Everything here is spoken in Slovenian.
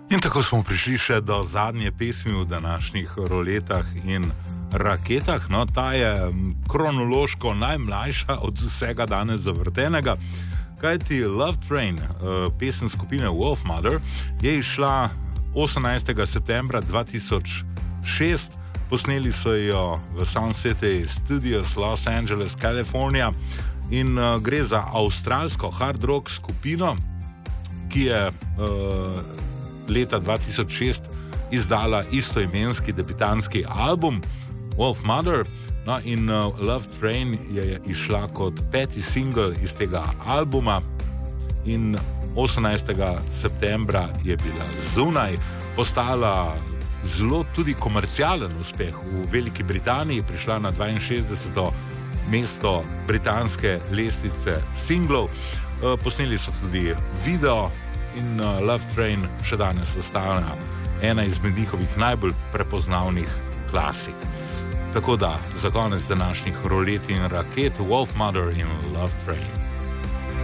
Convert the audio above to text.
In tako smo prišli še do zadnje pesmi v današnjih roletah in raketah. No, ta je kronološko najmlajša od vsega danes zavrtenega, kajti Love Train, pesem skupine Wolfmother, je išla 18. septembra 2006. Posneli so jo v Sound City Studios, Los Angeles, Kalifornija, in gre za avstralsko hard rock skupino, ki je leta 2006 izdala istoimenski debitanski album Wolfmother, no, in Love Train je išla kot 5. singel iz tega albuma in 18. septembra je bila zunaj, postala zelo tudi komercialen uspeh v Veliki Britaniji, prišla na 62. mesto britanske lestvice singlov. Posneli so tudi video in Love Train še danes ostaja ena izmed njihovih najbolj prepoznavnih klasik. Tako da za konec današnjih rolet in raket Wolfmother in Love Train.